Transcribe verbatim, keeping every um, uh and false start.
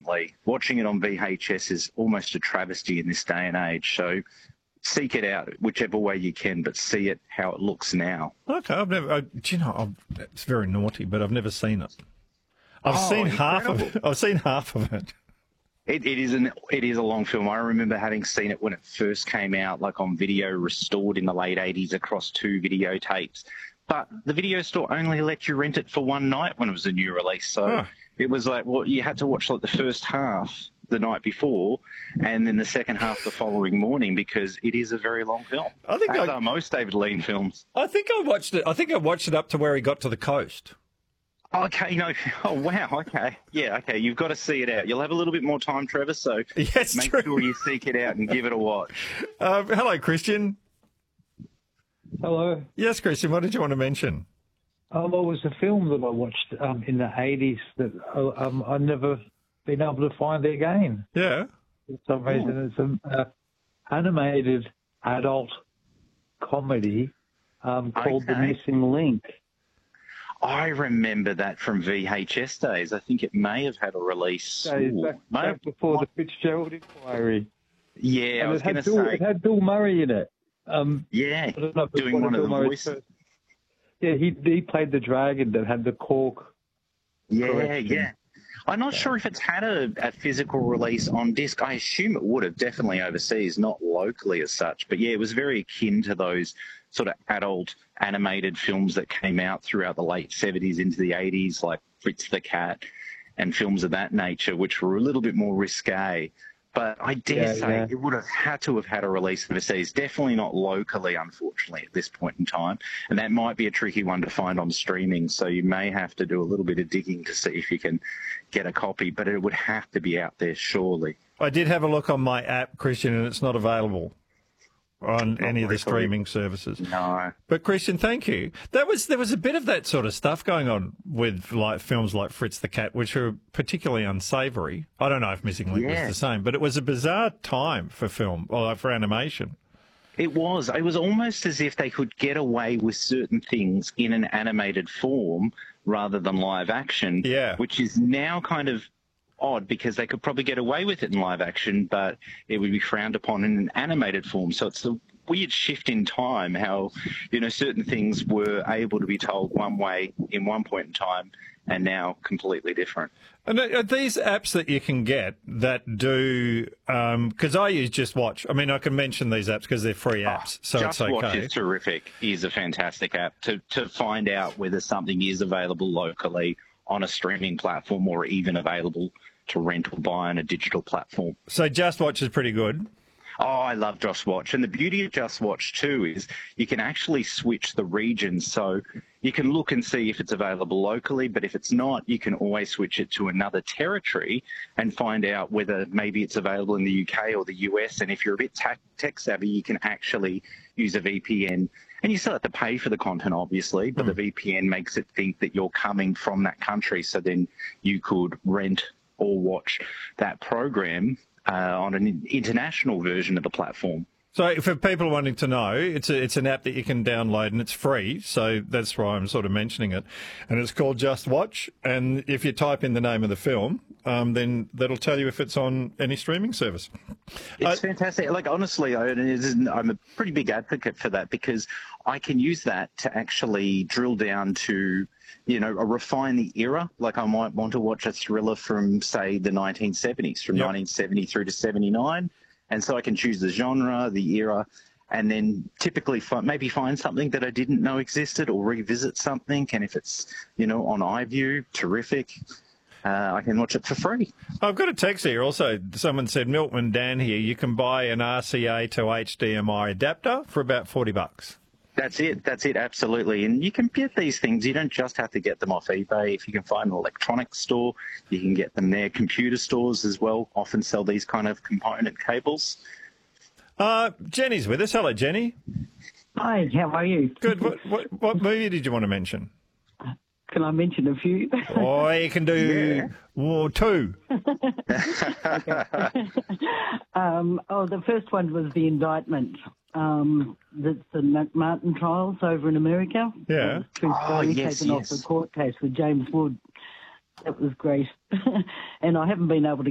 brilliantly. Watching it on V H S is almost a travesty in this day and age. So seek it out whichever way you can, but see it how it looks now. Okay, I've never. I, do you know? I've, it's very naughty, but I've never seen it. I've Oh, seen half incredible. of it. I've seen half of it. It, it is an it is a long film. I remember having seen it when it first came out, like on video restored in the late eighties across two videotapes. But the video store only let you rent it for one night when it was a new release. So Oh. it was like, well, you had to watch like the first half the night before and then the second half the following morning because it is a very long film. I think As I- are most David Lean films. I think I watched it. I think I watched it up to where he got to the coast. Okay, no, oh wow, okay, yeah, okay. You've got to see it out. You'll have a little bit more time, Trevor. So Yes, make true. sure you seek it out and give it a watch. Uh, hello, Christian. Hello. Yes, Christian. What did you want to mention? Um, it was a film that I watched um, in the eighties that uh, um, I've never been able to find again. Yeah. For some reason, it's an uh, animated adult comedy um, called The Okay. Missing Link. I remember that from V H S days. I think it may have had a release. So Ooh, back, may- back before the Fitzgerald inquiry. yeah, I and was it going had, to Bill, say, it had Bill Murray in it. Um, yeah, I don't know if it's doing one of Bill the Murray's voices. first- Yeah, he, he played the dragon that had the cork. Yeah, correction. yeah. I'm not sure if it's had a, a physical release on disc. I assume it would have, definitely overseas, not locally as such. But yeah, it was very akin to those sort of adult animated films that came out throughout the late seventies into the eighties, like Fritz the Cat and films of that nature, which were a little bit more risque. But I dare Yeah, say yeah. it would have had to have had a release overseas, definitely not locally, unfortunately, at this point in time. And that might be a tricky one to find on streaming, so you may have to do a little bit of digging to see if you can get a copy, but it would have to be out there, surely. I did have a look on my app, Christian, and it's not available on Not any of the locally. streaming services. No. But Christian, thank you. That was there was a bit of that sort of stuff going on with like films like Fritz the Cat, which are particularly unsavoury. I don't know if Missing Link Yeah. was the same, but it was a bizarre time for film or for animation. It was. It was almost as if they could get away with certain things in an animated form rather than live action. Yeah. Which is now kind of odd because they could probably get away with it in live action, but it would be frowned upon in an animated form. So it's a weird shift in time how, you know, certain things were able to be told one way in one point in time and now completely different. And are these apps that you can get that do, because I use Just Watch. I mean, I can mention these apps because they're free apps, so Just it's Watch okay. is terrific. Is a fantastic app to, to find out whether something is available locally on a streaming platform or even available to rent or buy on a digital platform. So Just Watch is pretty good. Oh, I love Just Watch. And the beauty of Just Watch too is you can actually switch the regions. So you can look and see if it's available locally, but if it's not, you can always switch it to another territory and find out whether maybe it's available in the U K or the U S. And if you're a bit tech savvy, you can actually use a V P N. And you still have to pay for the content, obviously, but Mm. the V P N makes it think that you're coming from that country. So then you could rent or watch that program uh, on an international version of the platform. So for people wanting to know, it's a, it's an app that you can download and it's free. So that's why I'm sort of mentioning it. And it's called Just Watch. And if you type in the name of the film, um, then that'll tell you if it's on any streaming service. It's fantastic. Like, honestly, I, I'm a pretty big advocate for that because I can use that to actually drill down to, you know, refine the era. Like, I might want to watch a thriller from, say, the nineteen seventies, from Yep. nineteen seventy through to seventy-nine. And so I can choose the genre, the era, and then typically fi- maybe find something that I didn't know existed or revisit something. And if it's, you know, on iView, terrific. Uh, I can watch it for free. I've got a text here also. Someone said, Milkman Dan here, you can buy an R C A to H D M I adapter for about forty bucks. That's it. That's it. Absolutely. And you can get these things. You don't just have to get them off eBay. If you can find an electronics store, you can get them there. Computer stores as well often sell these kind of component cables. Uh, Jenny's with us. Hello, Jenny. Hi, how are you? Good. What, what, what movie did you want to mention? Can I mention a few? Oh, you can do well, two. um, oh, the first one was The Indictment. Um, that's the McMartin trials over in America. Yeah. True Oh, story, yes, taken yes. off the court case with James Wood. That was great. And I haven't been able to